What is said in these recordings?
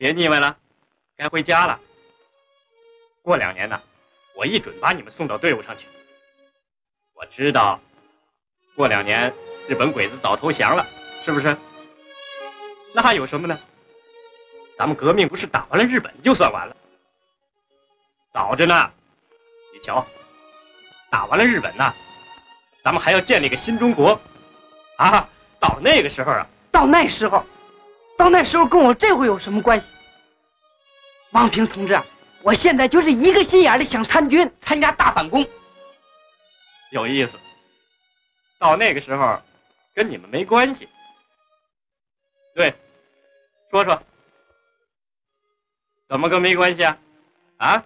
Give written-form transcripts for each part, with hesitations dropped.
别腻歪了，该回家了。过2年呢，我一准把你们送到队伍上去。我知道，过2年日本鬼子早投降了，是不是？那还有什么呢？咱们革命不是打完了日本就算完了？早着呢，你瞧，打完了日本呢，咱们还要建立个新中国，啊！到那个时候啊， 到那时候跟我这会有什么关系？王平同志，我现在就是一个心眼的想参军，参加大反攻。 有意思。到那个时候，跟你们没关系。对，说说，怎么个没关系啊？啊？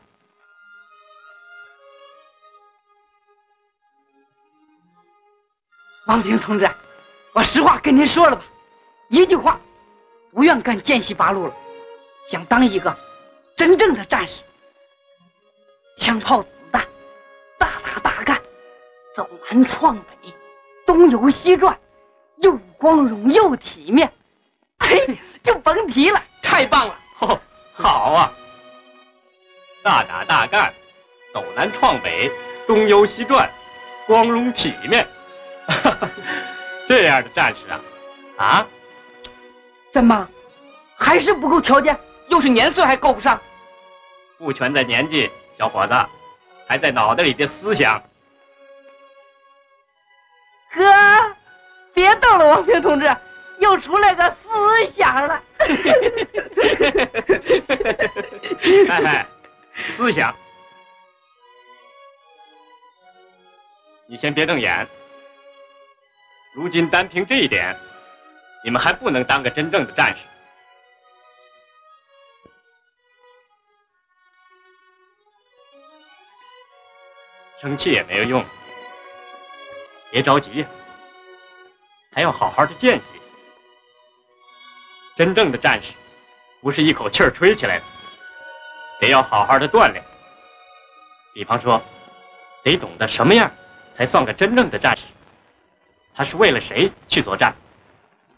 王平同志，我实话跟您说了吧，一句话，不愿干见习八路了，想当一个真正的战士。枪炮子弹，大打大干，走南闯北，东游西转，又光荣又体面，嘿，就甭提了，太棒了！ 哦，好啊，大打大干，走南闯北，东游西转，光荣体面。这样的战士啊，啊？ 怎么，还是不够条件？又是年岁还够不上？ 不全在年纪，小伙子，还在脑袋里的思想。 呵，别逗了，王平同志，又出来个思想了。 哎，思想，你先别瞪眼。如今单凭这一点，你们还不能当个真正的战士。生气也没有用，别着急呀，还要好好的见习。真正的战士，不是一口气儿吹起来的，得要好好的锻炼。比方说，得懂得什么样才算个真正的战士。他是为了谁去作战？